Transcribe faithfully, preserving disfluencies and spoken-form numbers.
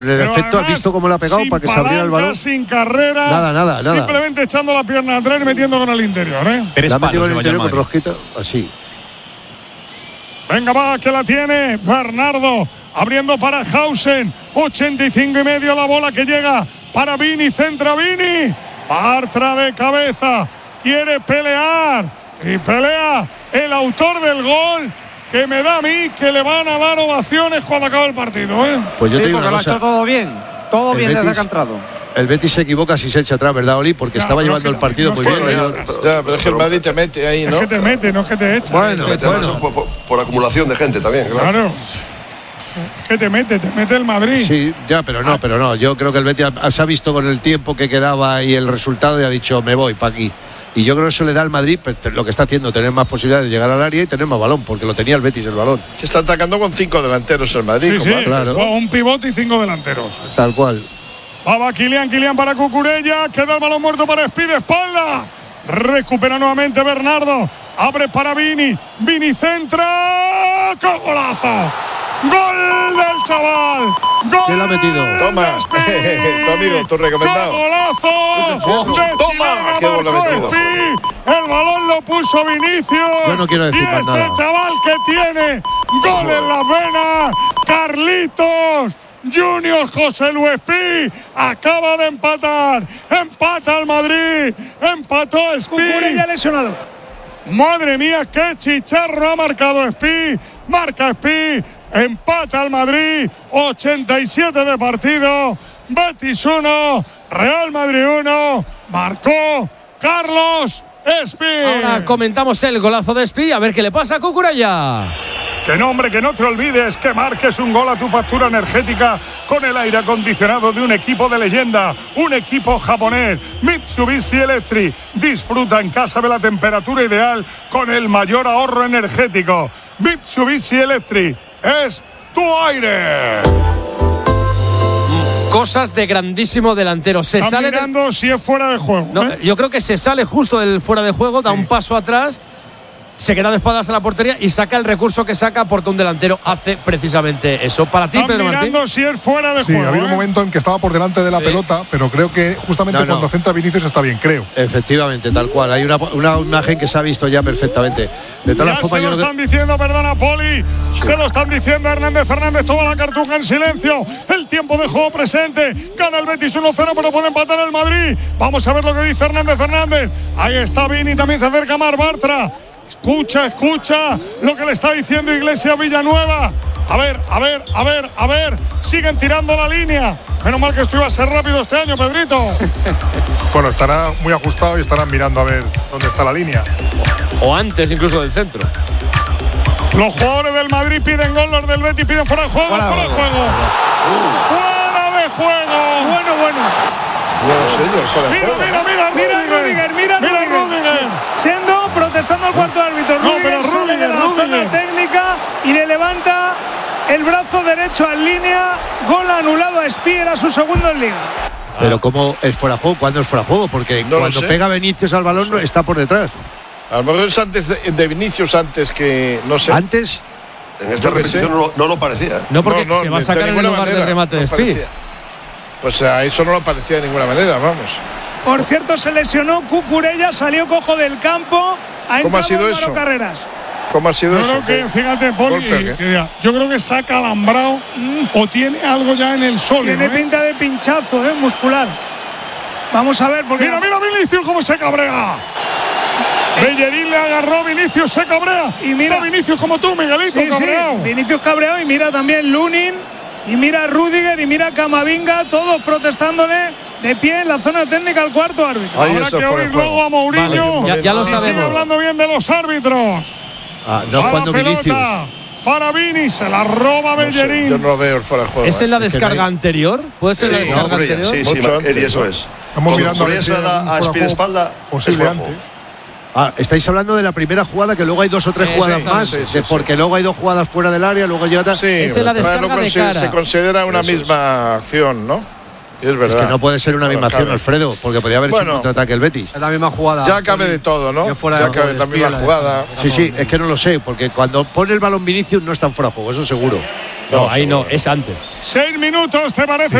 En el Pero efecto, ¿has visto cómo le ha pegado para que se abriera el balón? Sin carrera. Nada, nada, nada. Simplemente echando la pierna atrás y metiendo con el interior, ¿eh? Tres la ha metido con el interior con rosquita, así. Venga, va, que la tiene Bernardo. Abriendo para Hausen. ochenta y cinco y medio la bola que llega para Vini. Centra Vini. Bartra de cabeza. Quiere pelear. Y pelea el autor del gol. Que me da a mí que le van a dar ovaciones cuando acabe el partido, ¿eh? Pues yo sí, te digo porque una cosa. Lo ha hecho todo bien. Todo el bien Betis, desde que ha entrado. El Betis se equivoca si se echa atrás, ¿verdad, Oli? Porque ya, estaba llevando el partido no muy bien. Ya, ya, pero es que el Madrid te mete ahí, ¿no? Es que te mete, no es que te echa. Bueno, te bueno. Por, por, por acumulación de gente también, claro. Claro. Es que te mete, te mete el Madrid. Sí, ya, pero no, pero no. Yo creo que el Betis se ha visto con el tiempo que quedaba y el resultado y ha dicho, me voy para aquí. Y yo creo que eso le da al Madrid pues, lo que está haciendo, tener más posibilidades de llegar al área y tener más balón, porque lo tenía el Betis el balón. Se está atacando con cinco delanteros el Madrid. Sí, sí, claro. Un pivote y cinco delanteros. Tal cual. Va, va Kylian, Kylian para Cucurella, queda el balón muerto para Speed, espalda. Recupera nuevamente Bernardo, abre para Vini, Vini centra, ¡qué golazo! ¡Gol del chaval! ¡Gol! ¿Quién lo ha metido? Toma, tu amigo, tu recomendado. ¡Golazo! Oh, de toma, qué gol ha metido. El balón lo puso Vinicius. Yo no quiero decir y más este nada. chaval que tiene gol en las venas, Carlitos Junior José Luis Pi acaba de empatar. Empata el Madrid. Empató Pi. Cucurella lesionado. Madre mía, qué chicharro ha marcado Pi. Marca Pi. Empata el Madrid. ochenta y siete de partido. Betis uno. Real Madrid uno. Marcó Carlos Pi. Ahora comentamos el golazo de Pi. A ver qué le pasa a Cucurella. Que no, hombre, que no te olvides que marques un gol a tu factura energética con el aire acondicionado de un equipo de leyenda, un equipo japonés, Mitsubishi Electric. Disfruta en casa de la temperatura ideal con el mayor ahorro energético. Mitsubishi Electric es tu aire. Cosas de grandísimo delantero. Se Está sale mirando del... si es fuera de juego. No, ¿eh? Yo creo que se sale justo del fuera de juego, da sí. un paso atrás. Se queda de espaldas a la portería y saca el recurso que saca porque un delantero hace precisamente eso. Para ti, Pedro Martín. mirando si es fuera de sí, juego. Sí, ha habido ¿eh? un momento en que estaba por delante de la sí. pelota, pero creo que justamente no, no. cuando centra Vinicius está bien, creo. Efectivamente, tal cual. Hay una, una imagen que se ha visto ya perfectamente. De todas ya formas, se lo están que... diciendo, perdona, Poli. Sí. Se lo están diciendo Hernández Fernández. Toma la cartuja en silencio. El tiempo de juego presente. Gana el Betis uno cero, pero puede empatar el Madrid. Vamos a ver lo que dice Hernández Fernández. Ahí está Vini, también se acerca Mar Bartra. Escucha, escucha lo que le está diciendo Iglesias Villanueva. A ver, a ver, a ver, a ver. Siguen tirando la línea. Menos mal que esto iba a ser rápido este año, Pedrito. Bueno, estará muy ajustado y estarán mirando a ver dónde está la línea. O antes incluso del centro. Los jugadores del Madrid piden gol, los del Betis piden fuera de juego, fuera, fuera de juego. Uh. ¡Fuera de juego! Bueno, bueno. Mira, mira, mira, mira Rudiger, mira Rudiger. Rudiger. Siendo protestando al cuarto árbitro. No, Rudiger pero sale de la Rudiger. zona técnica y le levanta el brazo derecho en línea. Gol anulado a Pi, era su segundo en liga. Pero ¿cómo es fuera de juego? ¿Cuándo es fuera de juego? Porque no cuando pega Vinicius al balón no está por detrás. A lo mejor es antes de, de Vinicius, antes que no sé. ¿Antes? En esta repetición no, no lo parecía. No, porque no, no, se va a sacar de en el lugar manera, del remate de no Pi. Pues a eso no lo parecía de ninguna manera, vamos. Por cierto, se lesionó Cucurella, salió cojo del campo. Ha ¿Cómo ha sido eso? Carreras. ¿Cómo ha sido yo eso? Creo que, fíjate, Poli, que, yo creo que saca alambrado mm. o tiene algo ya en el sol. Tiene ¿eh? pinta de pinchazo, ¿eh? Muscular. Vamos a ver. Porque... Mira, mira Vinicius cómo se cabrea. Bellerín le agarró, Vinicius se cabrea. Y mira Está Vinicius como tú, Miguelito, sí, cabreado. Sí. Vinicius cabreado y mira también Lunin. Y mira Rudiger y mira Camavinga, todos protestándole de pie en la zona técnica al cuarto árbitro. Ahí Habrá que oír luego a Mourinho. Vale, ya, ya lo sí, sabemos. Sigue hablando bien de los árbitros. Ah, no, cuando Vinicius. Para Vini, se la roba Bellerín. No sé, yo no lo veo fuera de juego. ¿Es en la descarga anterior? ¿Puede ser sí, la descarga no, anterior? Sí, sí, y eso es. Estamos mirando a se la da a Speed espalda. Posible antes. Ah, estáis hablando de la primera jugada, que luego hay dos o tres jugadas más, sí, sí, porque sí. luego hay dos jugadas fuera del área, luego hay otra. Sí, es la descarga de cara. Se considera una Eso misma es. acción, ¿no? Y es verdad. Es que no puede ser una misma acción, Alfredo, porque podría haber bueno, hecho un contraataque el Betis. Es la misma jugada. Ya cabe de todo, ¿no? Ya cabe también la jugada. Sí, sí, es que no lo sé, porque cuando pone el balón Vinicius no está en fuera de juego, eso seguro. No, ahí no, es antes. Seis minutos, ¿te parece?